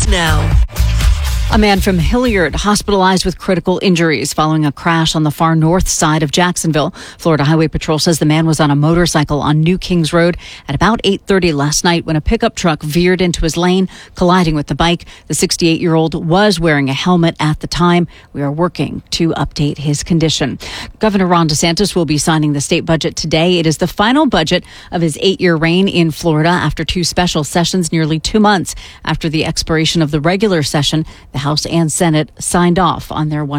now. A man from Hilliard hospitalized with critical injuries following a crash on the far north side of Jacksonville. Florida Highway Patrol says the man was on a motorcycle on New Kings Road at about 8:30 last night when a pickup truck veered into his lane, colliding with the bike. The 68-year-old was wearing a helmet at the time. We are working to update his condition. Governor Ron DeSantis will be signing the state budget today. It is the final budget of his 8-year reign in Florida after 2 special sessions nearly 2 months after the expiration of the regular session. The House and Senate signed off on their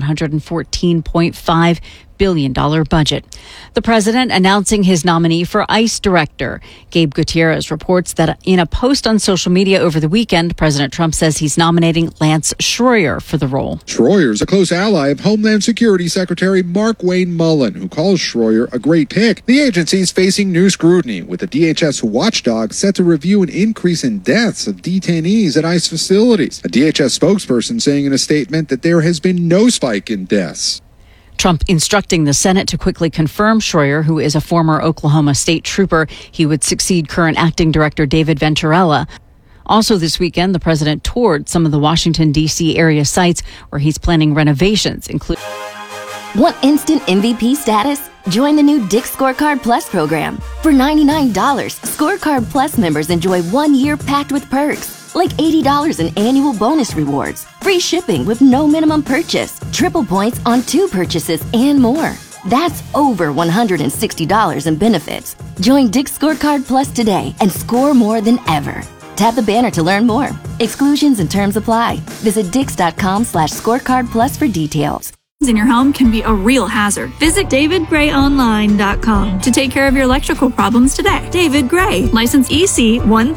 $114.5 billion budget. The president announcing his nominee for ICE director. Gabe Gutierrez reports that in a post on social media over the weekend, President Trump says he's nominating Lance Schroyer for the role. Schroyer is a close ally of Homeland Security Secretary Mark Wayne Mullen, who calls Schroyer a great pick. The agency is facing new scrutiny, with the DHS watchdog set to review an increase in deaths of detainees at ICE facilities. A DHS spokesperson saying in a statement that there has been no spike in deaths. Trump instructing the Senate to quickly confirm Schroyer, who is a former Oklahoma state trooper. He would succeed current acting director David Venturella. Also this weekend, the president toured some of the Washington, D.C. area sites where he's planning renovations, including... Want instant MVP status? Join the new Dick's Scorecard Plus program. For $99, Scorecard Plus members enjoy 1 year packed with perks, like $80 in annual bonus rewards, free shipping with no minimum purchase, triple points on 2 purchases, and more. That's over $160 in benefits. Join Dick's Scorecard Plus today and score more than ever. Tap the banner to learn more. Exclusions and terms apply. Visit dix.com/scorecardplus for details. In your home can be a real hazard. Visit davidgrayonline.com to take care of your electrical problems today. David Gray, license EC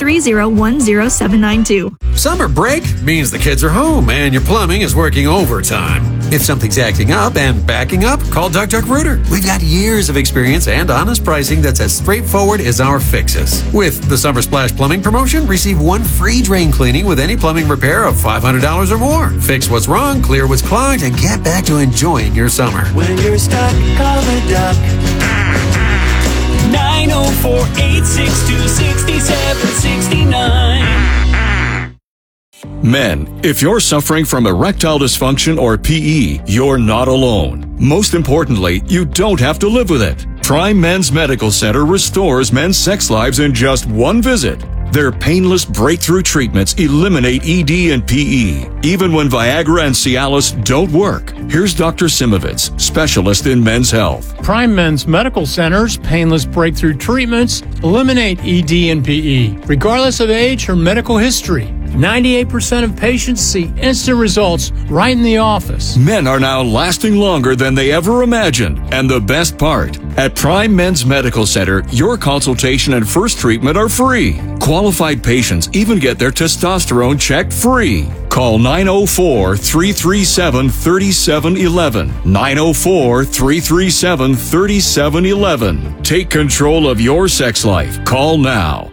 130107792. Summer break means the kids are home and your plumbing is working overtime. If something's acting up and backing up, call Duck Duck Rooter. We've got years of experience and honest pricing that's as straightforward as our fixes. With the Summer Splash Plumbing promotion, receive 1 free drain cleaning with any plumbing repair of $500 or more. Fix what's wrong, clear what's clogged, and get back to enjoying your summer. When you're stuck, call the Duck. 904-862-6769. Men, if you're suffering from erectile dysfunction or PE, you're not alone. Most importantly, you don't have to live with it. Prime Men's Medical Center restores men's sex lives in just 1 visit. Their painless breakthrough treatments eliminate ED and PE, even when Viagra and Cialis don't work. Here's Dr. Simovitz, specialist in men's health. Prime Men's Medical Center's painless breakthrough treatments eliminate ED and PE, regardless of age or medical history. 98% of patients see instant results right in the office. Men are now lasting longer than they ever imagined. And the best part, at Prime Men's Medical Center, your consultation and first treatment are free. Qualified patients even get their testosterone checked free. Call 904-337-3711. 904-337-3711. Take control of your sex life. Call now.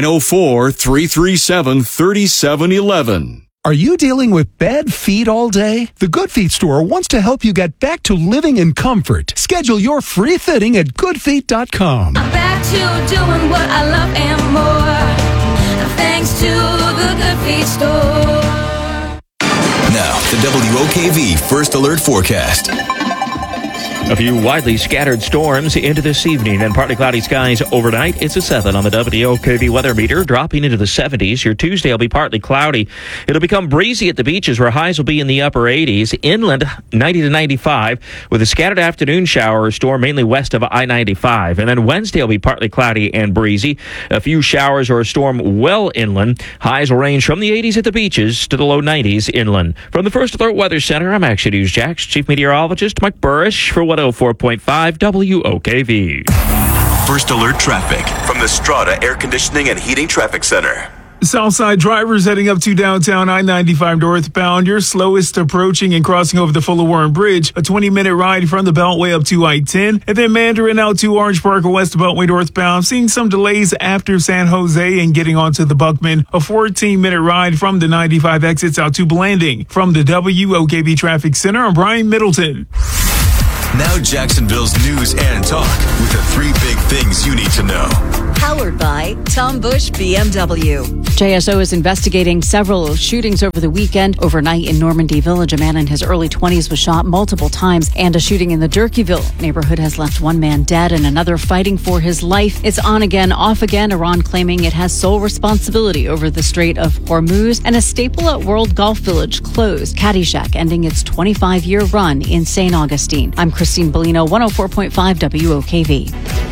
904-337-3711. Are you dealing with bad feet all day? The Good Feet store wants to help you get back to living in comfort. Schedule your free fitting at goodfeet.com. I'm back to doing what I love and more, thanks to the Good Feet store. Now, the WOKV First Alert Forecast. A few widely scattered storms into this evening and partly cloudy skies overnight. It's a 7 on the WOKV weather meter, dropping into the 70s. Your Tuesday will be partly cloudy. It'll become breezy at the beaches where highs will be in the upper 80s. Inland, 90 to 95 with a scattered afternoon shower or storm mainly west of I-95. And then Wednesday will be partly cloudy and breezy. A few showers or a storm well inland. Highs will range from the 80s at the beaches to the low 90s inland. From the First Alert Weather Center, I'm Action News Jax Chief Meteorologist Mike Burrish for 104.5 WOKV. First Alert Traffic from the Strata Air Conditioning and Heating Traffic Center. Southside drivers heading up to downtown I-95 northbound. You're slowest approaching and crossing over the Fuller Warren Bridge. A 20-minute ride from the Beltway up to I-10. And then Mandarin out to Orange Park or West Beltway northbound. Seeing some delays after San Jose and getting onto the Buckman. A 14-minute ride from the 95 exits out to Blanding. From the WOKV Traffic Center, I'm Brian Middleton. Now Jacksonville's news and talk with the 3 big things you need to know. Powered by Tom Bush BMW. JSO is investigating several shootings over the weekend. Overnight in Normandy Village, a man in his early 20s was shot multiple times, and a shooting in the Durkeeville neighborhood has left one man dead and another fighting for his life. It's on again, off again, Iran claiming it has sole responsibility over the Strait of Hormuz, and a staple at World Golf Village closed. Caddyshack ending its 25-year run in St. Augustine. I'm Christine Bellino, 104.5 WOKV.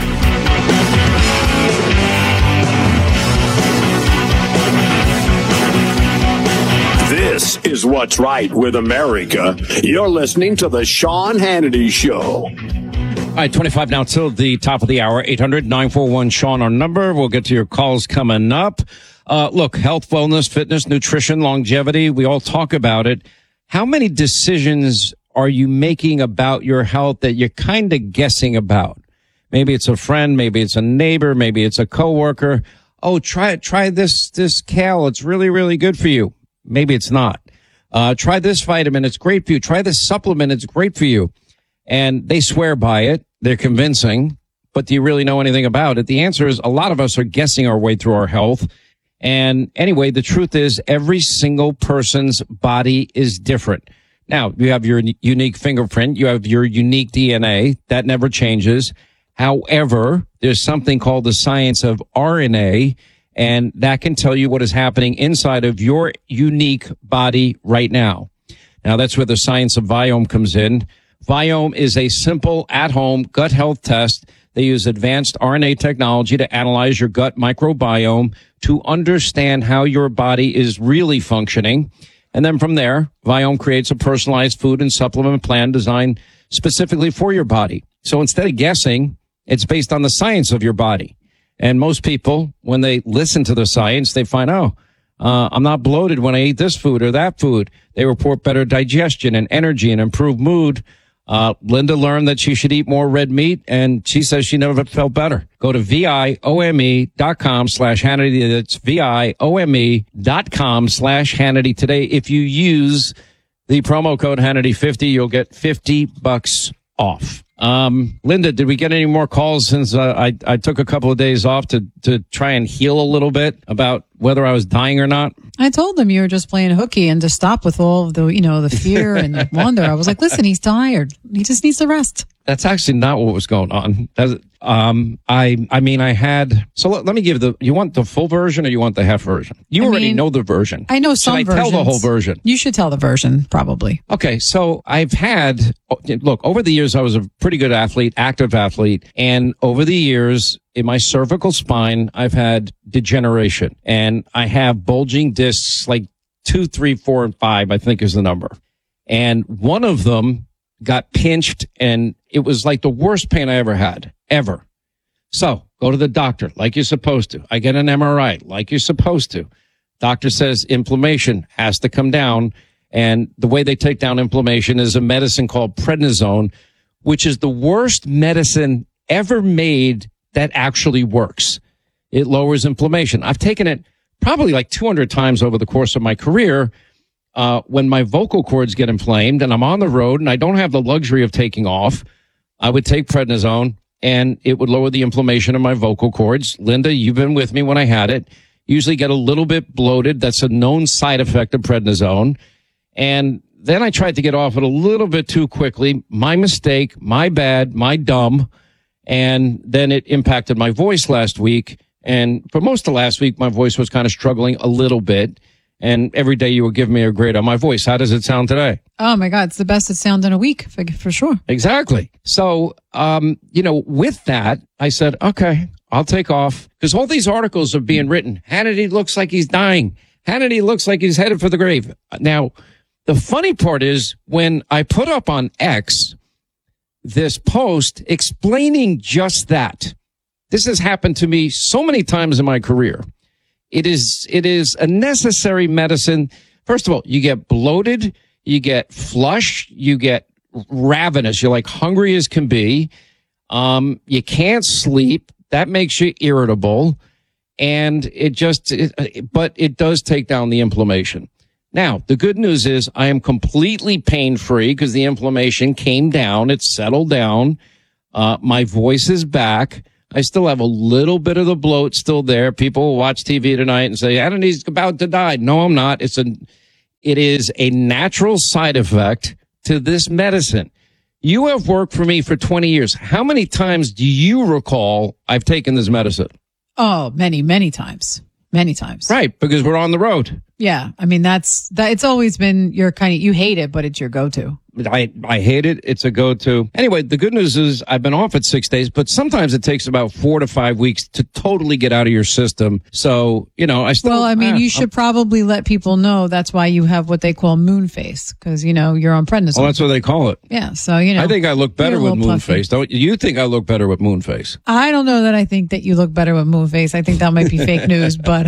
This is what's right with America. You're listening to the Sean Hannity Show. All right, 25 now till the top of the hour. 800-941-SEAN, our number. We'll get to your calls coming up. Look, health, wellness, fitness, nutrition, longevity, we all talk about it. How many decisions are you making about your health that you're kind of guessing about? Maybe it's a friend, maybe it's a neighbor, maybe it's a coworker. Oh, try this kale. It's really, really good for you. Maybe it's not. Try this vitamin. It's great for you. Try this supplement. It's great for you. And they swear by it. They're convincing. But do you really know anything about it? The answer is a lot of us are guessing our way through our health. And anyway, the truth is every single person's body is different. Now, you have your unique fingerprint. You have your unique DNA. That never changes. However, there's something called the science of RNA, and that can tell you what is happening inside of your unique body right now. Now, that's where the science of Viome comes in. Viome is a simple at-home gut health test. They use advanced RNA technology to analyze your gut microbiome to understand how your body is really functioning. And then from there, Viome creates a personalized food and supplement plan designed specifically for your body. So instead of guessing, it's based on the science of your body. And most people, when they listen to the science, they find, I'm not bloated when I eat this food or that food. They report better digestion and energy and improved mood. Linda learned that she should eat more red meat, and she says she never felt better. Go to viome.com/Hannity. That's viome.com/Hannity today. If you use the promo code Hannity50, you'll get $50 off. Linda, did we get any more calls since I took a couple of days off to try and heal a little bit about whether I was dying or not? I told them you were just playing hooky and to stop with all of the, the fear and the wonder. I was like, listen, he's tired. He just needs to rest. That's actually not what was going on. I had, so let me give you want the full version or you want the half version? You already know the version. I know some versions. Should I tell the whole version? You should tell the version, probably. Okay. So I've had, look, over the years, I was a pretty good athlete, active athlete. And over the years in my cervical spine, I've had degeneration and I have bulging discs like 2, 3, 4, and 5, I think is the number. And one of them got pinched and it was like the worst pain I ever had, ever. So go to the doctor like you're supposed to. I get an MRI like you're supposed to. Doctor says inflammation has to come down. And the way they take down inflammation is a medicine called prednisone, which is the worst medicine ever made that actually works. It lowers inflammation. I've taken it probably like 200 times over the course of my career. When my vocal cords get inflamed and I'm on the road and I don't have the luxury of taking off, I would take prednisone and it would lower the inflammation in my vocal cords. Linda, you've been with me when I had it. Usually get a little bit bloated. That's a known side effect of prednisone. And then I tried to get off it a little bit too quickly. My mistake, my bad, my dumb. And then it impacted my voice last week. And for most of last week, my voice was kind of struggling a little bit. And every day you were giving me a grade on my voice. How does it sound today? Oh, my God. It's the best it sounded in a week, for sure. Exactly. So, with that, I said, okay, I'll take off. Because all these articles are being written. Hannity looks like he's dying. Hannity looks like he's headed for the grave. Now, the funny part is when I put up on X this post explaining just that. This has happened to me so many times in my career. It is a necessary medicine. First of all, you get bloated, you get flush, you get ravenous. You're like hungry as can be. You can't sleep. That makes you irritable. And but it does take down the inflammation. Now, the good news is I am completely pain-free because the inflammation came down. It's settled down. My voice is back. I still have a little bit of the bloat still there. People will watch TV tonight and say, Anthony's about to die. No, I'm not. It is a natural side effect to this medicine. You have worked for me for 20 years. How many times do you recall I've taken this medicine? Oh, many, many times. Many times. Right, because we're on the road. Yeah. I mean, it's always been your you hate it, but it's your go-to. I hate it. It's a go-to. Anyway, the good news is I've been off it 6 days, but sometimes it takes about 4 to 5 weeks to totally get out of your system. So, I still... Well, I mean, you should probably let people know that's why you have what they call moon face, because, you're on prednisone. Well, that's what they call it. Yeah, so, I think I look better with moon face. Don't you think I look better with moon face? I don't know that I think that you look better with moon face. I think that might be fake news, but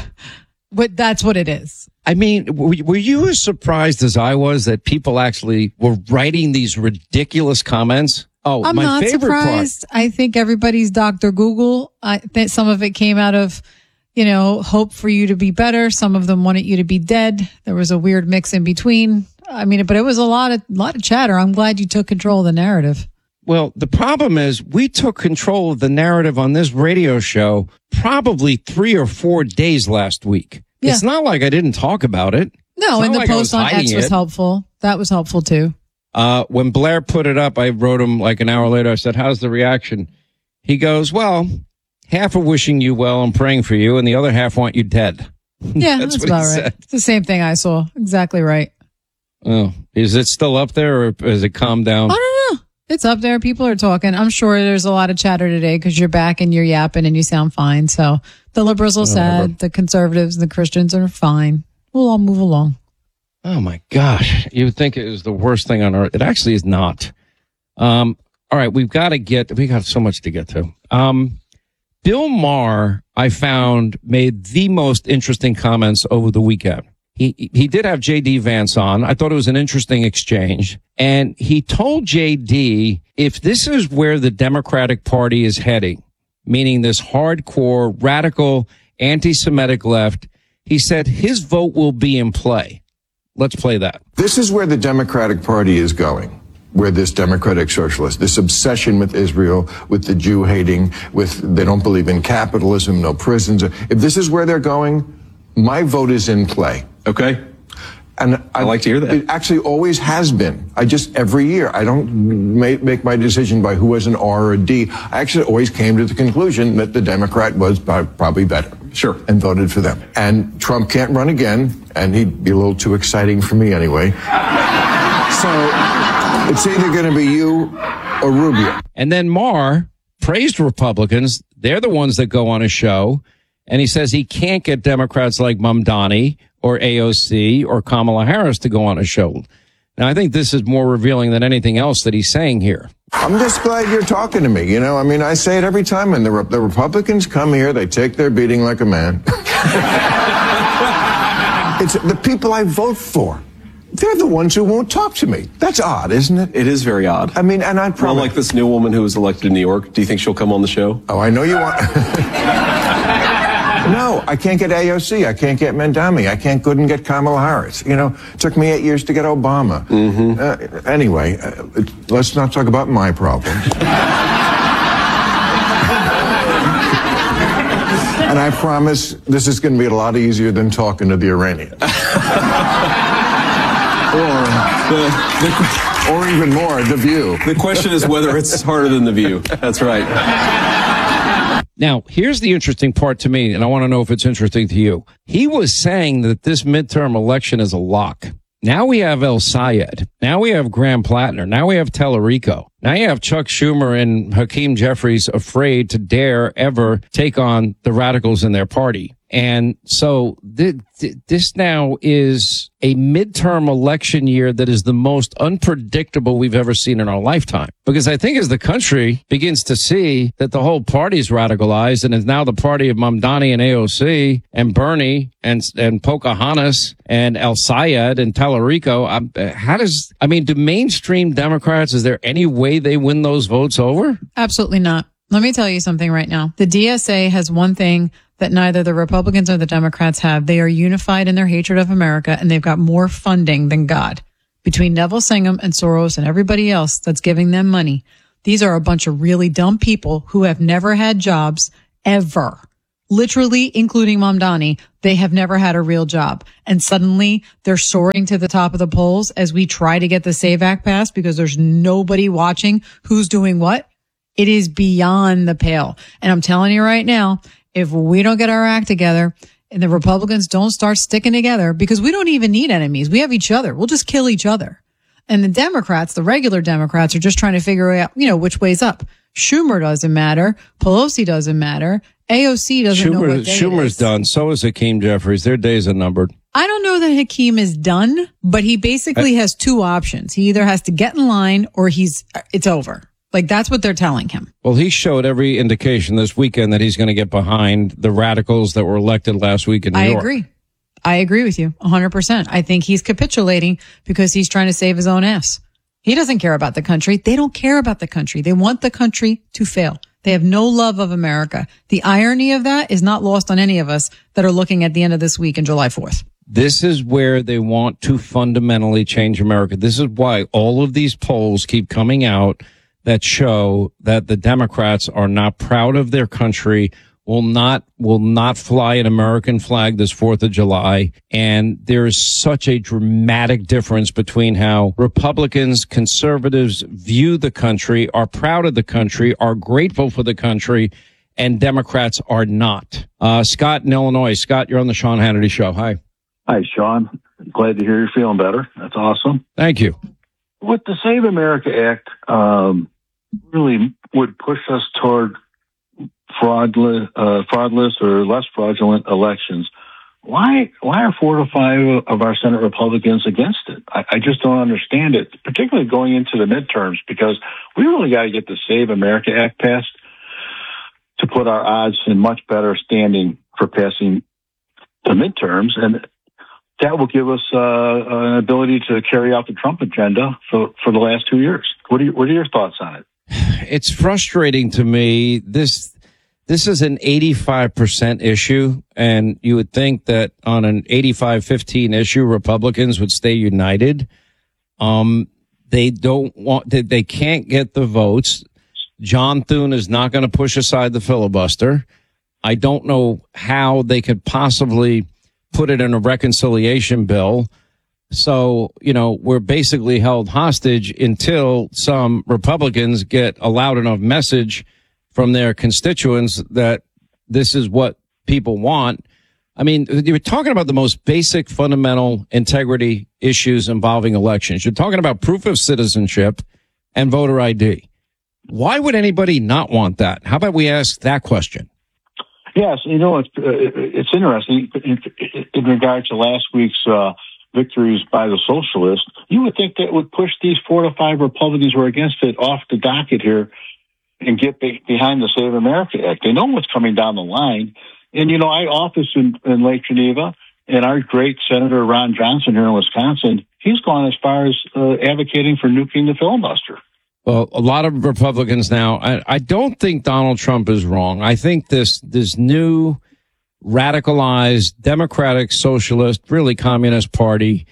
that's what it is. I mean, were you as surprised as I was that people actually were writing these ridiculous comments? Oh, I'm not surprised. I think everybody's Dr. Google. I think some of it came out of, hope for you to be better. Some of them wanted you to be dead. There was a weird mix in between. I mean, but it was a lot of chatter. I'm glad you took control of the narrative. Well, the problem is we took control of the narrative on this radio show probably 3 or 4 days last week. Yeah. It's not like I didn't talk about it. No, and the post on X was helpful. That was helpful too. When Blair put it up, I wrote him like an hour later. I said, how's the reaction? He goes, well, half are wishing you well and praying for you, and the other half want you dead. Yeah, that's about right. Said. It's the same thing I saw. Exactly right. Oh, is it still up there or has it calmed down? I don't know. It's up there. People are talking. I'm sure there's a lot of chatter today because you're back and you're yapping and you sound fine. So the liberals are sad. The conservatives and the Christians are fine. We'll all move along. Oh, my gosh. You would think it was the worst thing on earth. It actually is not. All right. We got so much to get to. Bill Maher, I found, made the most interesting comments over the weekend. He did have J.D. Vance on. I thought it was an interesting exchange. And he told J.D. if this is where the Democratic Party is heading, meaning this hardcore, radical, anti-Semitic left, he said his vote will be in play. Let's play that. This is where the Democratic Party is going. Where this democratic socialist, this obsession with Israel, with the Jew hating, they don't believe in capitalism, no prisons. If this is where they're going, my vote is in play. Okay. And I like to hear that. It actually always has been. Every year, I don't make my decision by who has an R or a D. I actually always came to the conclusion that the Democrat was probably better. Sure. And voted for them. And Trump can't run again, and he'd be a little too exciting for me anyway. So it's either going to be you or Rubio. And then Maher praised Republicans. They're the ones that go on a show. And he says he can't get Democrats like Mamdani or AOC or Kamala Harris to go on a show. Now, I think this is more revealing than anything else that he's saying here. I'm just glad you're talking to me. I mean, I say it every time. And the Republicans come here, they take their beating like a man. It's the people I vote for. They're the ones who won't talk to me. That's odd, isn't it? It is very odd. I mean, and I probably... Well, like this new woman who was elected in New York. Do you think she'll come on the show? Oh, I know you want... No, I can't get AOC. I can't get Mamdani. I couldn't get Kamala Harris. It took me 8 years to get Obama. Mm-hmm. Anyway, let's not talk about my problems. And I promise this is going to be a lot easier than talking to the Iranians. Or even more, The View. The question is whether it's harder than The View. That's right. Now, here's the interesting part to me, and I want to know if it's interesting to you. He was saying that this midterm election is a lock. Now we have El Sayed. Now we have Graham Plattner. Now we have Tellerico. Now you have Chuck Schumer and Hakeem Jeffries afraid to dare ever take on the radicals in their party. And so this now is a midterm election year that is the most unpredictable we've ever seen in our lifetime. Because I think as the country begins to see that the whole party is radicalized and is now the party of Mamdani and AOC and Bernie and Pocahontas and El Sayed and Tellerico, do mainstream Democrats, is there any way they win those votes over? Absolutely not. Let me tell you something right now. The DSA has one thing that neither the Republicans or the Democrats have. They are unified in their hatred of America, and they've got more funding than God. Between Neville Singham and Soros and everybody else that's giving them money, these are a bunch of really dumb people who have never had jobs ever. Literally, including Mamdani, they have never had a real job. And suddenly they're soaring to the top of the polls as we try to get the SAVE Act passed because there's nobody watching who's doing what. It is beyond the pale. And I'm telling you right now, if we don't get our act together and the Republicans don't start sticking together, because we don't even need enemies. We have each other. We'll just kill each other. And the Democrats, the regular Democrats, are just trying to figure out, which way's up. Schumer doesn't matter. Pelosi doesn't matter. AOC doesn't know what day Schumer's it is. done. So is Hakeem Jeffries. Their days are numbered. I don't know that Hakeem is done, but he basically has two options. He either has to get in line or it's over. Like, that's what they're telling him. Well, he showed every indication this weekend that he's going to get behind the radicals that were elected last week in New York. I agree with you 100%. I think he's capitulating because he's trying to save his own ass. He doesn't care about the country. They don't care about the country. They want the country to fail. They have no love of America. The irony of that is not lost on any of us that are looking at the end of this week and July 4th. This is where they want to fundamentally change America. This is why all of these polls keep coming out that show that the Democrats are not proud of their country, will not fly an American flag this 4th of July. And there is such a dramatic difference between how Republicans, conservatives view the country, are proud of the country, are grateful for the country, and Democrats are not. Scott in Illinois. Scott, you're on the Sean Hannity Show. Hi. Hi, Sean. Glad to hear you're feeling better. That's awesome. Thank you. With the Save America Act, really would push us toward fraudless or less fraudulent elections. Why are 4 to 5 of our Senate Republicans against it? I just don't understand it, particularly going into the midterms, because we really got to get the Save America Act passed to put our odds in much better standing for passing the midterms. And that will give us an ability to carry out the Trump agenda for the last 2 years. What are your thoughts on it? It's frustrating to me. This is an 85% issue, and you would think that on an 85-15 issue, Republicans would stay united. They can't get the votes. John Thune is not going to push aside the filibuster. I don't know how they could possibly put it in a reconciliation bill. So, we're basically held hostage until some Republicans get a loud enough message from their constituents that this is what people want. I mean, you're talking about the most basic fundamental integrity issues involving elections. You're talking about proof of citizenship and voter ID. Why would anybody not want that? How about we ask that question? Yes, it's interesting in regard to last week's victories by the socialists. You would think that would push these 4 to 5 Republicans who are against it off the docket here and get behind the Save America Act. They know what's coming down the line. And, I office in Lake Geneva, and our great Senator Ron Johnson here in Wisconsin, he's gone as far as advocating for nuking the filibuster. Well, a lot of Republicans now, I don't think Donald Trump is wrong. I think this new radicalized Democratic Socialist, really Communist Party,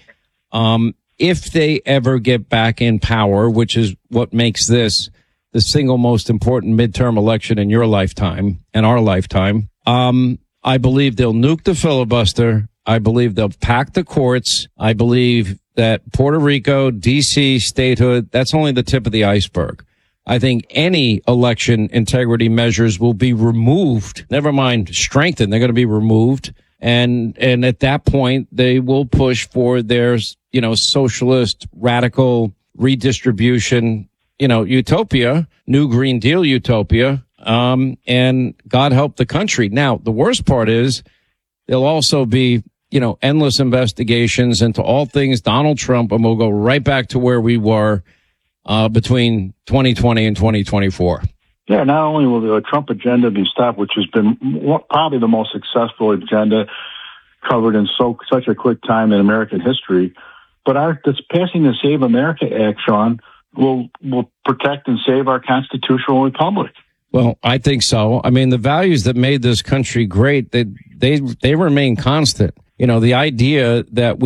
if they ever get back in power, which is what makes this the single most important midterm election in your lifetime and our lifetime, I believe they'll nuke the filibuster. I believe they'll pack the courts. I believe that Puerto Rico, D.C., statehood, that's only the tip of the iceberg. I think any election integrity measures will be removed, never mind strengthened. They're going to be removed. And at that point, they will push for their, socialist, radical redistribution, utopia, new Green Deal utopia. And God help the country. Now, the worst part is there'll also be, endless investigations into all things Donald Trump, and we'll go right back to where we were between 2020 and 2024. Yeah, not only will the Trump agenda be stopped, which has been probably the most successful agenda covered in such a quick time in American history, but this passing the Save America Act, Sean, will protect and save our constitutional republic. Well, I think so. I mean, the values that made this country great, they remain constant. You know, the idea that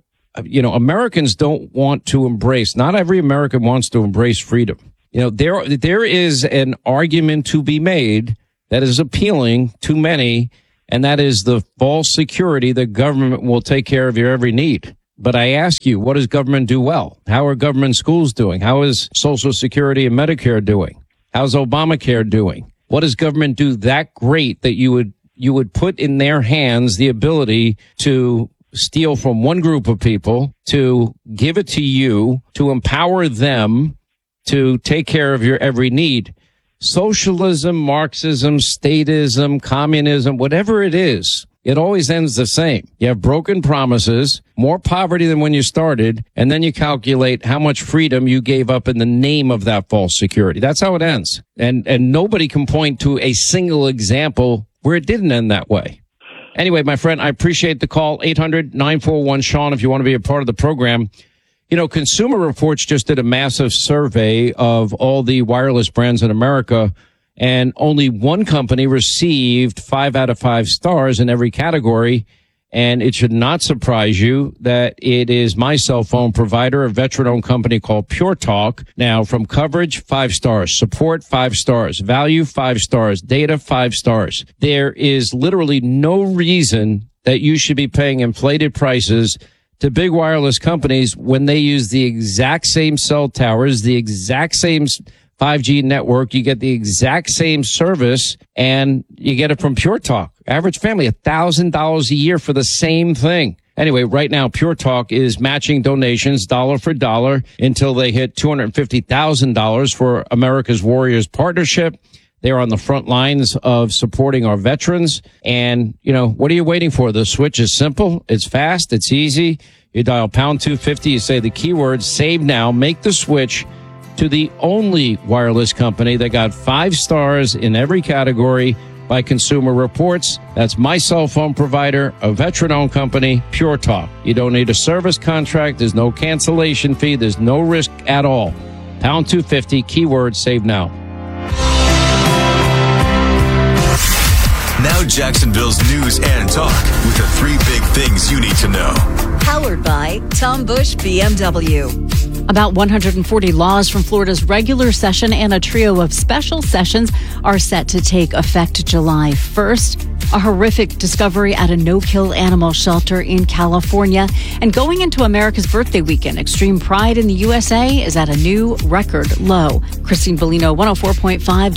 Americans don't want to embrace, not every American wants to embrace freedom. You know, there is an argument to be made that is appealing to many, and that is the false security that government will take care of your every need. But I ask you, what does government do well? How are government schools doing? How is Social Security and Medicare doing? How's Obamacare doing? What does government do that great that you would put in their hands the ability to steal from one group of people, to give it to you, to empower them to take care of your every need? Socialism, Marxism, statism, communism, whatever it is, it always ends the same. You have broken promises, more poverty than when you started, and then you calculate how much freedom you gave up in the name of that false security. That's how it ends. And nobody can point to a single example where it didn't end that way. Anyway, my friend, I appreciate the call. 800-941-SEAN if you want to be a part of the program. You know, Consumer Reports just did a massive survey of all the wireless brands in America, and only one company received 5 out of 5 stars in every category. And it should not surprise you that it is my cell phone provider, a veteran-owned company called Pure Talk. Now, from coverage, 5 stars, support, 5 stars, value, 5 stars, data, 5 stars. There is literally no reason that you should be paying inflated prices to big wireless companies when they use the exact same cell towers, the exact same 5G network. You get the exact same service, and you get it from Pure Talk. Average family, $1,000 a year for the same thing. Anyway, right now, Pure Talk is matching donations dollar for dollar until they hit $250,000 for America's Warriors Partnership. They're on the front lines of supporting our veterans. And, you know, what are you waiting for? The switch is simple. It's fast. It's easy. You dial pound 250. You say the keyword save now. Make the switch to the only wireless company that got 5 stars in every category by Consumer Reports. That's my cell phone provider, a veteran-owned company, Pure Talk. You don't need a service contract. There's no cancellation fee. There's no risk at all. Pound 250, keyword save now. Now Jacksonville's news and talk with the 3 big things you need to know. Powered by Tom Bush BMW. About 140 laws from Florida's regular session and a trio of special sessions are set to take effect July 1st. A horrific discovery at a no-kill animal shelter in California. And going into America's birthday weekend, extreme pride in the USA is at a new record low. Christine Bellino, 104.5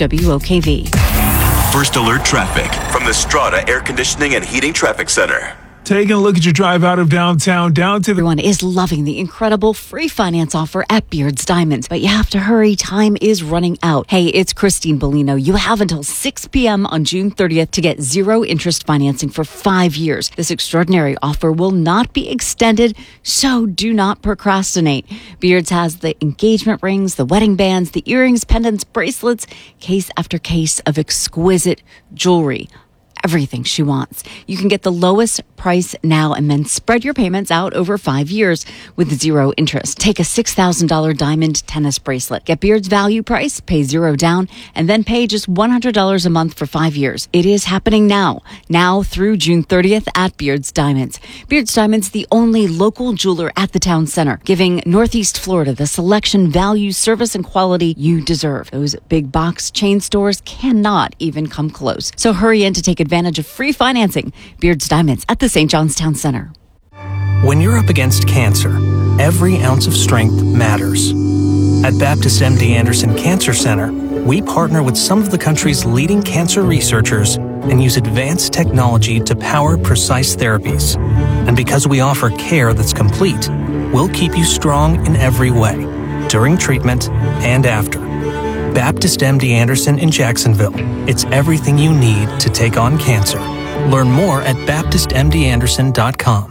WOKV. First alert traffic from the Strata Air Conditioning and Heating Traffic Center. Taking a look at your drive out of downtown down to the... Everyone is loving the incredible free finance offer at Beard's Diamonds, but you have to hurry. Time is running out. Hey, it's Christine Bellino. You have until 6 p.m. on June 30th to get 0 interest financing for 5 years. This extraordinary offer will not be extended, so do not procrastinate. Beard's has the engagement rings, the wedding bands, the earrings, pendants, bracelets, case after case of exquisite jewelry. Everything she wants. You can get the lowest price now and then spread your payments out over 5 years with 0 interest. Take a $6,000 diamond tennis bracelet. Get Beard's value price, pay 0 down, and then pay just $100 a month for 5 years. It is happening now through June 30th at Beard's Diamonds. Beard's Diamonds, the only local jeweler at the town center, giving Northeast Florida the selection, value, service, and quality you deserve. Those big box chain stores cannot even come close. So hurry in to take advantage of free financing. Beard's Diamonds at the St. John's Town Center. When you're up against cancer, every ounce of strength matters. At Baptist MD Anderson Cancer Center, we partner with some of the country's leading cancer researchers and use advanced technology to power precise therapies. And because we offer care that's complete, we'll keep you strong in every way, during treatment and after. Baptist MD Anderson in Jacksonville. It's everything you need to take on cancer. Learn more at BaptistMDAnderson.com.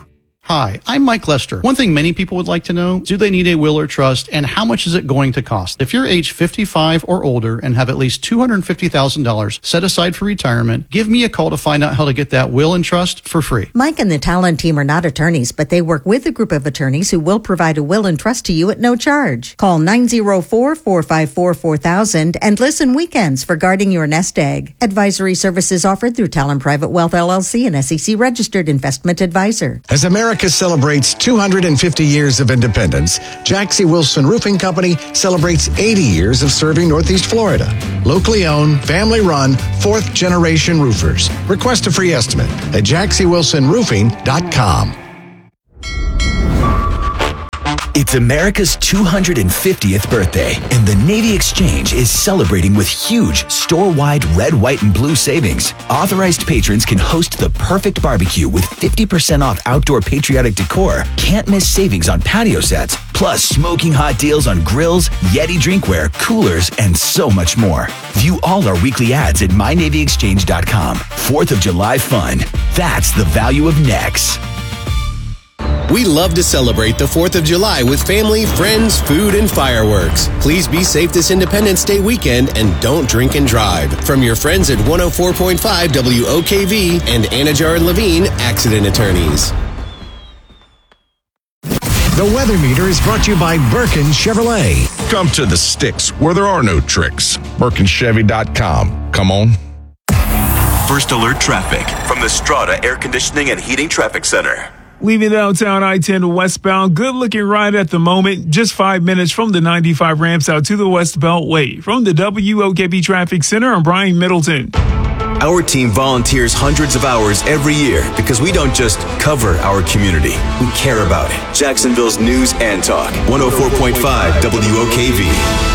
Hi, I'm Mike Lester. One thing many people would like to know, do they need a will or trust, and how much is it going to cost? If you're age 55 or older and have at least $250,000 set aside for retirement, give me a call to find out how to get that will and trust for free. Mike and the Talon team are not attorneys, but they work with a group of attorneys who will provide a will and trust to you at no charge. Call 904-454-4000 and listen weekends for guarding your nest egg. Advisory services offered through Talon Private Wealth LLC, an SEC registered investment advisor. As America celebrates 250 years of independence, Jaxie Wilson Roofing Company celebrates 80 years of serving Northeast Florida. Locally owned, family-run, fourth-generation roofers. Request a free estimate at JaxieWilsonRoofing.com. It's America's 250th birthday, and the Navy Exchange is celebrating with huge store-wide red, white, and blue savings. Authorized patrons can host the perfect barbecue with 50% off outdoor patriotic decor, can't-miss savings on patio sets, plus smoking hot deals on grills, Yeti drinkware, coolers, and so much more. View all our weekly ads at MyNavyExchange.com. 4th of July fun. That's the value of NEX. We love to celebrate the 4th of July with family, friends, food, and fireworks. Please be safe this Independence Day weekend and don't drink and drive. From your friends at 104.5 WOKV and Anajar and Levine Accident Attorneys. The Weather Meter is brought to you by Birkin Chevrolet. Come to the sticks where there are no tricks. BirkinChevy.com. Come on. First Alert Traffic from the Strata Air Conditioning and Heating Traffic Center. Leaving downtown I-10 westbound, good looking ride at the moment. Just 5 minutes from the 95 ramps out to the West Beltway. From the WOKV Traffic Center, I'm Brian Middleton. Our team volunteers hundreds of hours every year because we don't just cover our community. We care about it. Jacksonville's news and talk. 104.5 WOKV.